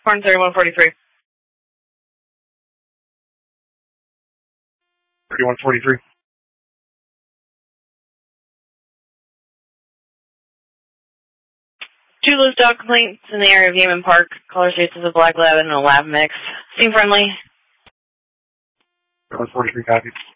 Horn 3143. 3143. Two loose dog complaints in the area of Yeaman Park. Color states is a black lab and a lab mix. Seem friendly. 3143 copies.